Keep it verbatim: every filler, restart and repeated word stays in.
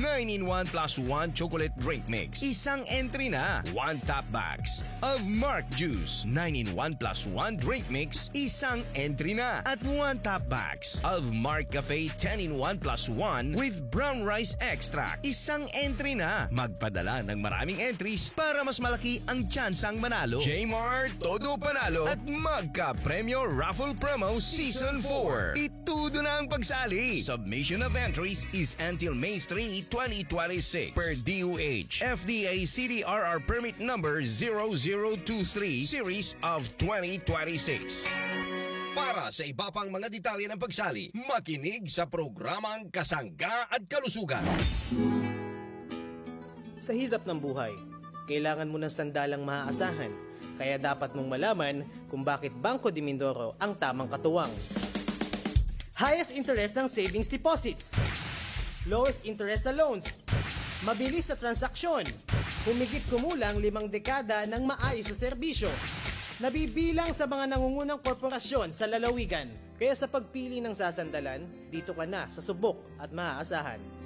nine in one plus one chocolate drink mix. Isang entry na. one top box of Mark Juice. nine in one plus one drink mix. Isang entry na. At one top box of Mark Cafe ten in one plus one with brown rice extract. Isang entry na. Magpadala ng maraming entries para mas malaki ang tsansang manalo. J-Mart, todo panalo at magka-premyo raffle promo Season four. Itudo na ang pagsali. Submission of entries is until May third, twenty twenty-six per D O H F D A C D R R permit number zero zero two three series of twenty twenty-six. Para sa iba pang mga detalye ng pagsali, makinig sa programang Kasangga at Kalusugan. Sa hirap ng buhay, kailangan mo ng sandalang maaasahan, kaya dapat mong malaman kung bakit Bangko de Mindoro ang tamang katuwang. Highest interest ng savings deposits, lowest interest sa loans, mabilis na transaksyon, humigit kumulang limang dekada ng maayos na serbisyo, nabibilang sa mga nangungunang korporasyon sa lalawigan. Kaya sa pagpili ng sasandalan, dito ka na sa subok at maaasahan.